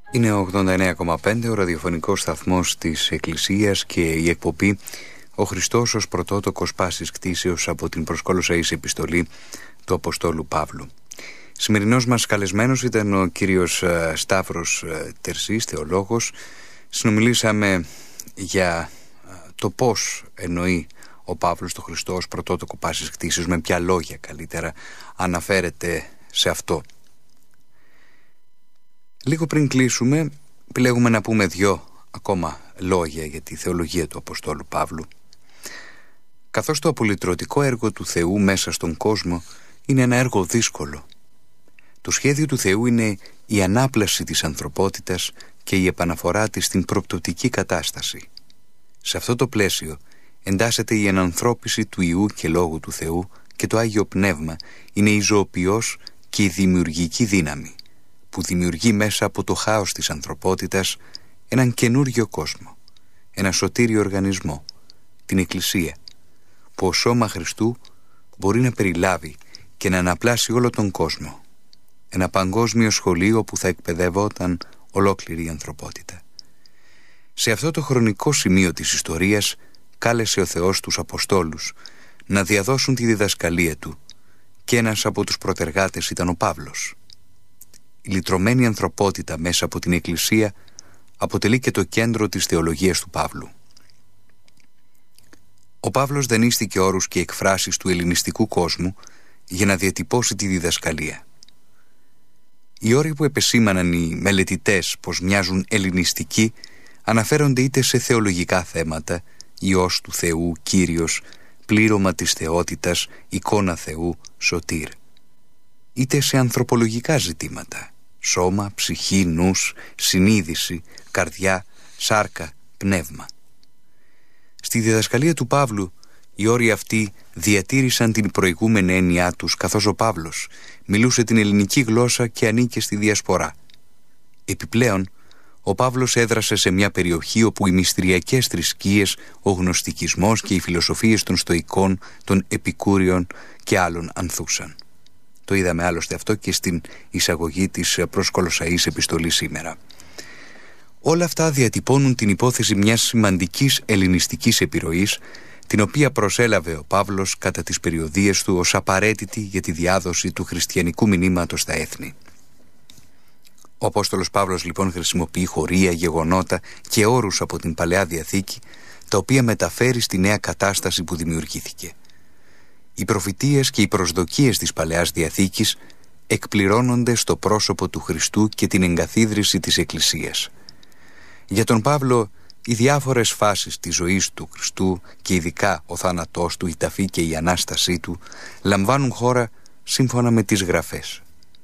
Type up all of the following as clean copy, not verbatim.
Είναι ο 89,5 ο ραδιοφωνικός σταθμός της Εκκλησίας και η εκπομπή «Ο Χριστός ως πρωτότοκος πάσης κτήσεως» από την προσκόλωσαής επιστολή του Αποστόλου Παύλου. Σημερινός μας καλεσμένος ήταν ο κύριος Σταύρος Τερσής, θεολόγος. Συνομιλήσαμε για το πώς εννοεί ο Παύλος το Χριστό ως πρωτότοκο πάσης κτήσεως, με ποια λόγια καλύτερα αναφέρεται σε αυτό. Λίγο πριν κλείσουμε, επιλέγουμε να πούμε 2 ακόμα λόγια για τη θεολογία του Αποστόλου Παύλου. Καθώς το απολυτρωτικό έργο του Θεού μέσα στον κόσμο είναι ένα έργο δύσκολο. Το σχέδιο του Θεού είναι η ανάπλαση της ανθρωπότητας και η επαναφορά της στην προπτωτική κατάσταση. Σε αυτό το πλαίσιο εντάσσεται η ενανθρώπιση του Ιού και Λόγου του Θεού, και το Άγιο Πνεύμα είναι η ζωοποιός και η δημιουργική δύναμη που δημιουργεί μέσα από το χάος της ανθρωπότητας έναν καινούργιο κόσμο, ένα σωτήριο οργανισμό, την Εκκλησία, που ως σώμα Χριστού μπορεί να περιλάβει και να αναπλάσει όλο τον κόσμο, ένα παγκόσμιο σχολείο που θα εκπαιδευόταν ολόκληρη η ανθρωπότητα. Σε αυτό το χρονικό σημείο της ιστορίας κάλεσε ο Θεός τους Αποστόλους να διαδώσουν τη διδασκαλία Του, και ένας από τους προτεργάτες ήταν ο Παύλος. Η λυτρωμένη ανθρωπότητα μέσα από την Εκκλησία αποτελεί και το κέντρο της θεολογίας του Παύλου. Ο Παύλος δανείστηκε όρους και εκφράσεις του ελληνιστικού κόσμου για να διατυπώσει τη διδασκαλία. Οι όροι που επεσήμαναν οι μελετητές πως μοιάζουν ελληνιστικοί αναφέρονται είτε σε θεολογικά θέματα, Υιός του Θεού, Κύριος, πλήρωμα της θεότητας, εικόνα Θεού, σωτήρ, είτε σε ανθρωπολογικά ζητήματα, σώμα, ψυχή, νους, συνείδηση, καρδιά, σάρκα, πνεύμα. Στη διδασκαλία του Παύλου οι όροι αυτοί διατήρησαν την προηγούμενη έννοιά τους, καθώς ο Παύλος μιλούσε την ελληνική γλώσσα και ανήκε στη Διασπορά. Επιπλέον, ο Παύλος έδρασε σε μια περιοχή όπου οι μυστηριακές θρησκείες, ο γνωστικισμός και οι φιλοσοφίες των Στοικών, των Επικούριων και άλλων ανθούσαν. Το είδαμε άλλωστε αυτό και στην εισαγωγή της προσκολοσαής επιστολής σήμερα. Όλα αυτά διατυπώνουν την υπόθεση μιας σημαντικής ελληνιστικής επιρροής, την οποία προσέλαβε ο Παύλος κατά τις περιοδίες του ως απαραίτητη για τη διάδοση του χριστιανικού μηνύματος στα έθνη. Ο Απόστολος Παύλος λοιπόν χρησιμοποιεί χωρία, γεγονότα και όρους από την Παλαιά Διαθήκη, τα οποία μεταφέρει στη νέα κατάσταση που δημιουργήθηκε. Οι προφητείες και οι προσδοκίες της Παλαιάς Διαθήκης εκπληρώνονται στο πρόσωπο του Χριστού και την εγκαθίδρυση της Εκκλησίας. Για τον Παύλο, οι διάφορες φάσεις της ζωής του Χριστού και ειδικά ο θάνατός του, η ταφή και η Ανάστασή του λαμβάνουν χώρα σύμφωνα με τις Γραφές.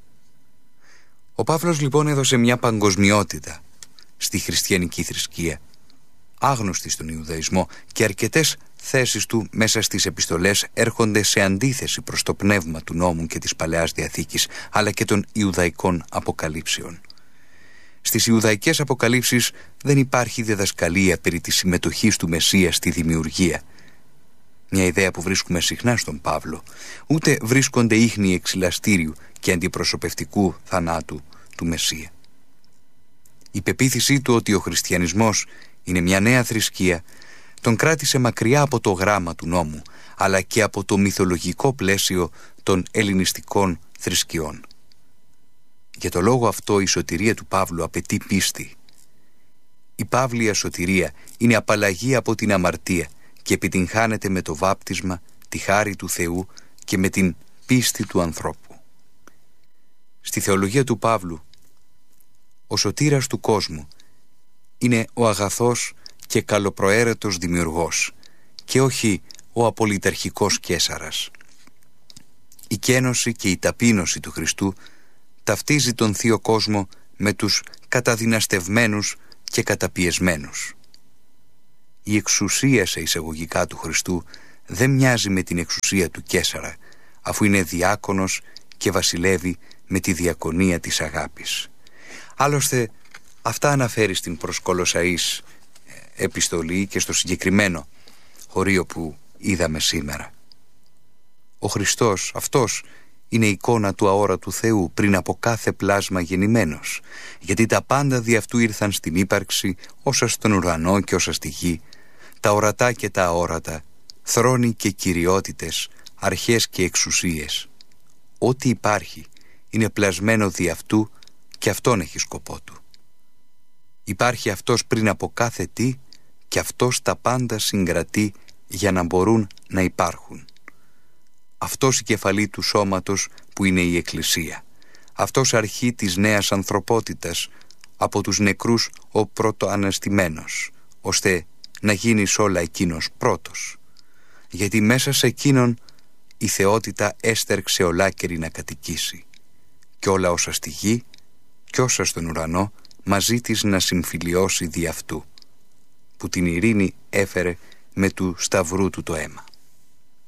Ο Παύλος λοιπόν έδωσε μια παγκοσμιότητα στη χριστιανική θρησκεία, άγνωστη στον Ιουδαϊσμό, και αρκετές θέσεις του μέσα στις επιστολές έρχονται σε αντίθεση προς το πνεύμα του νόμου και της Παλαιάς Διαθήκης, αλλά και των Ιουδαϊκών αποκαλύψεων. Στις Ιουδαϊκές αποκαλύψεις δεν υπάρχει διδασκαλία περί της συμμετοχής του Μεσσία στη δημιουργία, μια ιδέα που βρίσκουμε συχνά στον Παύλο, ούτε βρίσκονται ίχνη εξυλαστήριου και αντιπροσωπευτικού θανάτου του Μεσσία. Η πεποίθησή του ότι ο χριστιανισμός είναι μια νέα θρησκεία τον κράτησε μακριά από το γράμμα του νόμου, αλλά και από το μυθολογικό πλαίσιο των ελληνιστικών θρησκειών. Για το λόγο αυτό η σωτηρία του Παύλου απαιτεί πίστη. Η παύλια σωτηρία είναι απαλλαγή από την αμαρτία και επιτυγχάνεται με το βάπτισμα, τη χάρη του Θεού και με την πίστη του ανθρώπου. Στη θεολογία του Παύλου, ο σωτήρας του κόσμου είναι ο αγαθός και καλοπροαίρετος δημιουργός και όχι ο απολυταρχικός Καίσαρας. Η καίνωση και η ταπείνωση του Χριστού ταυτίζει τον Θείο Κόσμο με τους καταδυναστευμένους και καταπιεσμένους. Η εξουσία σε εισαγωγικά του Χριστού δεν μοιάζει με την εξουσία του Καίσαρα, αφού είναι διάκονος και βασιλεύει με τη διακονία της αγάπης. Άλλωστε, αυτά αναφέρει στην προσκολοσαής επιστολή και στο συγκεκριμένο χωρίο που είδαμε σήμερα. Ο Χριστός αυτός είναι εικόνα του αόρατου Θεού πριν από κάθε πλάσμα γεννημένος, γιατί τα πάντα δι' αυτού ήρθαν στην ύπαρξη, όσα στον ουρανό και όσα στη γη, τα ορατά και τα αόρατα, θρόνοι και κυριότητες, αρχές και εξουσίες. Ό,τι υπάρχει είναι πλασμένο δι' αυτού και αυτόν έχει σκοπό του. Υπάρχει αυτός πριν από κάθε τι και αυτός τα πάντα συγκρατεί για να μπορούν να υπάρχουν. Αυτός η κεφαλή του σώματος που είναι η Εκκλησία. Αυτός αρχή της νέας ανθρωπότητας, από τους νεκρούς ο πρωτοαναστημένος, ώστε να γίνει σ' όλα εκείνος πρώτος. Γιατί μέσα σε εκείνον η θεότητα έστερξε ολάκερη να κατοικήσει, και όλα όσα στη γη και όσα στον ουρανό μαζί της να συμφιλιώσει δι' αυτού, που την ειρήνη έφερε με του σταυρού του το αίμα.